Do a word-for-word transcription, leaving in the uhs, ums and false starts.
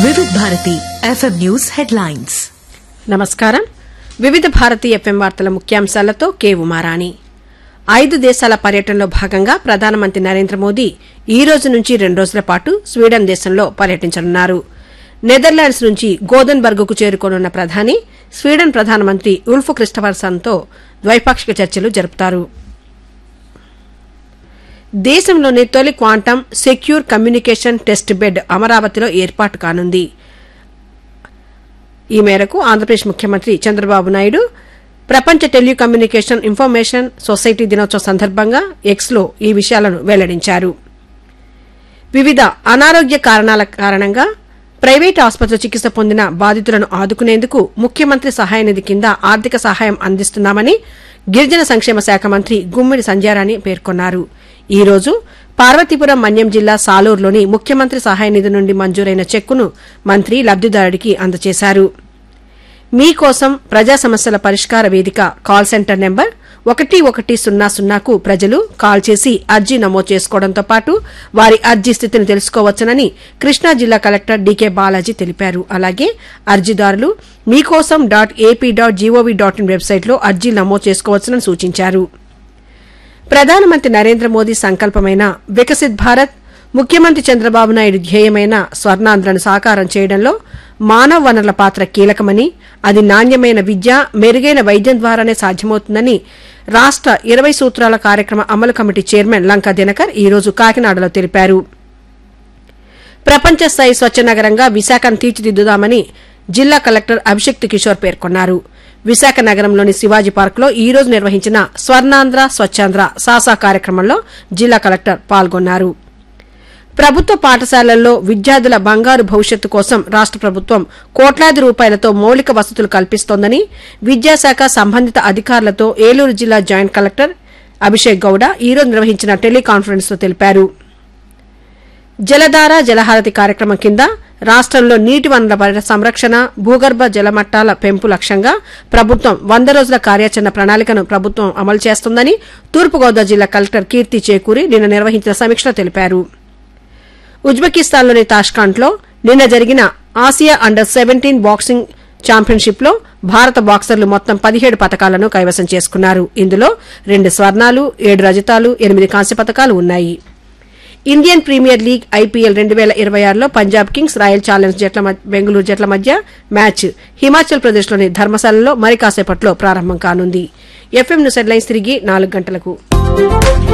వివిధ Bharati FM news headlines. నమస్కారం. వివిధ భారతి ఎఫ్ఎం వార్తల ముఖ్యాంశాలతో కే ఉమారాణి. ఐదు దేశాల పర్యటనలో భాగంగా ప్రధానమంత్రి నరేంద్ర మోదీ ఈ రోజు నుంచి రెండు రోజుల పాటు స్వీడన్ దేశంలో పర్యటించనున్నారు. నెదర్లాండ్స్ నుంచి గోదెన్బర్గ్కు చేరుకోనున్న ప్రధాని స్వీడన్ ప్రధానమంత్రి ఉల్ఫ్ క్రిస్టఫర్సన్తో ద్వైపాక్షిక చర్చలు జరుపుతారు. దేశంలోని తొలి quantum secure communication test bed అమరావతిలో ఏర్పాటు కానుంది. ఈ మేరకు ఆంధ్రప్రదేశ్ ముఖ్యమంత్రి చంద్రబాబు నాయుడు ప్రపంచ టెలికమ్యూనికేషన్ ఇన్ఫర్మేషన్ సొసైటీ దినోత్సవం సందర్భంగా ఎక్స్లో ఈ విషయాలను వెల్లడించారు. వివిధ అనారోగ్య కారణాల కారణంగా ప్రైవేటు ఆసుపత్రిలో చికిత్స పొందిన బాధితులను ఆదుకునేందుకు ముఖ్యమంత్రి సహాయ నిధి కింద ఆర్థిక సహాయం అందిస్తున్నామని గిరిజన సంక్షేమ శాఖ మంత్రి గుమ్మిడి సంధ్యారాణి పేర్కొన్నారు. ఈ రోజు పార్వతీపురం మన్యం జిల్లా సాలూరులోని ముఖ్యమంత్రి సహాయ నిధి నుండి మంజూరైన చెక్కును మంత్రి లబ్దిదారుడికి అందజేశారు. మీకోసం ప్రజా సమస్యల పరిష్కార వేదిక కాల్ సెంటర్ నెంబర్ ఒకటి ఒకటి సున్నా సున్నాకు ప్రజలు కాల్ చేసి అర్జీ నమోదు చేసుకోవడంతో పాటు వారి అర్జీ స్థితిని తెలుసుకోవచ్చునని కృష్ణా జిల్లా కలెక్టర్ డీకే బాలాజీ తెలిపారు. అలాగే అర్జీదారులు మీకోసం dot AP dot GOV dot in వెబ్సైట్లో అర్జీ నమోదు చేసుకోవచ్చునని సూచించారు. ప్రధానమంత్రి నరేంద్ర మోదీ సంకల్పమైన వికసిత్ భారత్, ముఖ్యమంత్రి చంద్రబాబు నాయుడు ధ్యేయమైన స్వర్ణాంధ్రను సాకారం చేయడంలో మానవ వనరుల పాత్ర కీలకమని, అది నాణ్యమైన విద్య, మెరుగైన వైద్యం ద్వారానే సాధ్యమవుతుందని రాష్ట ఇరవై సూత్రాల కార్యక్రమ అమలు కమిటీ చైర్మన్ లంకా దినకర్ ఈ రోజు కాకినాడలో తెలిపారు. ప్రపంచ స్థాయి స్వచ్ఛ నగరంగా విశాఖను తీర్చిదిద్దుదామని జిల్లా కలెక్టర్ అభిషిక్త్ కిషోర్ పేర్కొన్నారు. విశాఖ నగరంలోని శివాజీ పార్కులో ఈ రోజు నిర్వహించిన స్వర్ణాంధ్ర స్వచ్ఛాంధ్ర సాసా కార్యక్రమంలో జిల్లా కలెక్టర్ పాల్గొన్నారు. ప్రభుత్వ పాఠశాలల్లో విద్యార్థుల బంగారు భవిష్యత్తు కోసం రాష్ట ప్రభుత్వం కోట్లాది రూపాయలతో మౌలిక వసతులు కల్పిస్తోందని విద్యాశాఖ సంబంధిత అధికారులతో ఏలూరు జిల్లా జాయింట్ కలెక్టర్ అభిషేక్ గౌడ ఈ రోజు నిర్వహించిన టెలికాన్ఫరెన్స్ లో తెలిపారు. జలధార జలహారతి కార్యక్రమం కింద రాష్టంలో నీటి వనరుల సంరక్షణ, భూగర్భ జలమట్టాల పెంపు లక్ష్యంగా ప్రభుత్వం వంద రోజుల కార్యాచరణ ప్రణాళికను ప్రభుత్వం అమలు చేస్తోందని తూర్పుగోదావరి జిల్లా కలెక్టర్ కీర్తి చేకూరి నిన్న నిర్వహించిన సమీక్షలో తెలిపారు. ఉజ్బెకిస్తాన్లోని తాష్కాంట్లో నిన్న జరిగిన Asia under seventeen boxing championship లో భారత బాక్సర్లు మొత్తం పదిహేడు పతకాలను కైవసం చేసుకున్నారు. ఇందులో రెండు స్వర్ణాలు, ఏడు రజతాలు, ఎనిమిది కాంస్య పతకాలు ఉన్నాయి. ఇండియన్ ప్రీమియర్ లీగ్ ఐపీఎల్ రెండు వేల ఇరవై ఆరులో పంజాబ్ కింగ్స్ రాయల్ ఛాలెంజ్ జట్ల బెంగళూరు జట్ల మధ్య మ్యాచ్ హిమాచల్ ప్రదేశ్లోని ధర్మశాలలో మరి కాసేపట్లో ప్రారంభం కానుంది. ఎఫ్ఎం న్యూస్ హెడ్లైన్స్ తిరిగి నాలుగు గంటలకు.